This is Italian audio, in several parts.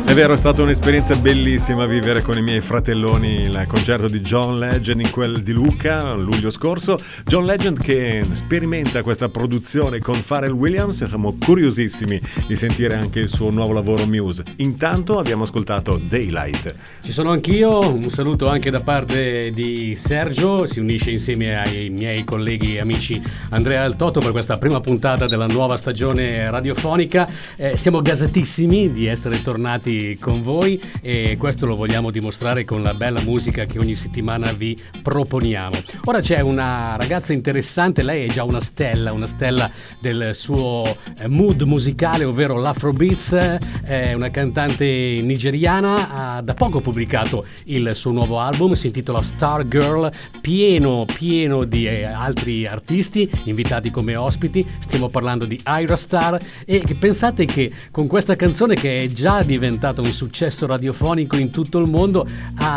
È vero, è stata un'esperienza bellissima vivere con i miei fratelloni il concerto di John Legend in quel di Lucca luglio scorso. John Legend che sperimenta questa produzione con Pharrell Williams e siamo curiosissimi di sentire anche il suo nuovo lavoro Muse. Intanto abbiamo ascoltato Daylight. Ci sono anch'io, un saluto anche da parte di Sergio, si unisce insieme ai miei colleghi e amici Andrea e Altotto per questa prima puntata della nuova stagione radiofonica. Siamo gasatissimi di essere tornati con voi e questo lo vogliamo dimostrare con la bella musica che ogni settimana vi proponiamo. Ora c'è una ragazza interessante, lei è già una stella del suo mood musicale, ovvero l'Afrobeats, è una cantante nigeriana, ha da poco pubblicato il suo nuovo album, si intitola Star Girl, pieno di altri artisti invitati come ospiti. Stiamo parlando di Ayra Starr e pensate che con questa canzone, che è già diventata un successo radiofonico in tutto il mondo,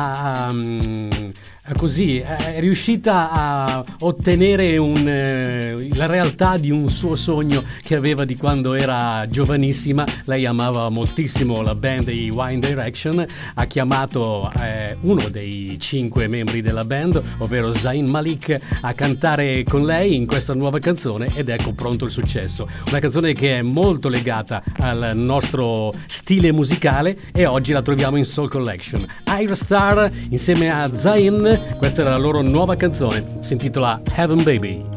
è riuscita a ottenere la realtà di un suo sogno che aveva di quando era giovanissima. Lei amava moltissimo la band dei One Direction, ha chiamato uno dei 5 membri della band, ovvero Zayn Malik, a cantare con lei in questa nuova canzone ed ecco pronto il successo. Una canzone che è molto legata al nostro stile musicale e oggi la troviamo in Soul Collection. Ayra Starr insieme a Zayn, questa era la loro nuova canzone, si intitola Heaven Baby.